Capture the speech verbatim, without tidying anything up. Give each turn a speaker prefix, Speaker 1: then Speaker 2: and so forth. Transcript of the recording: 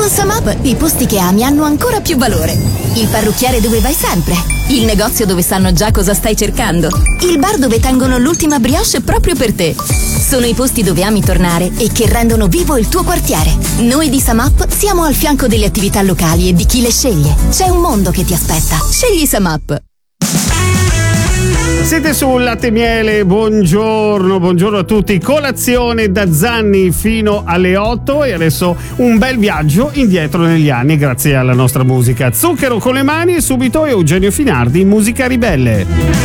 Speaker 1: Con Samap i posti che ami hanno ancora più valore. Il parrucchiere dove vai sempre. Il negozio dove sanno già cosa stai cercando. Il bar dove tengono l'ultima brioche proprio per te. Sono i posti dove ami tornare e che rendono vivo il tuo quartiere. Noi di Samap siamo al fianco delle attività locali e di chi le sceglie. C'è un mondo che ti aspetta. Scegli Samap.
Speaker 2: Siete sul Latte e Miele, buongiorno, buongiorno a tutti. Colazione da Zanni fino alle otto e adesso un bel viaggio indietro negli anni grazie alla nostra musica. Zucchero con le mani e subito Eugenio Finardi, Musica Ribelle.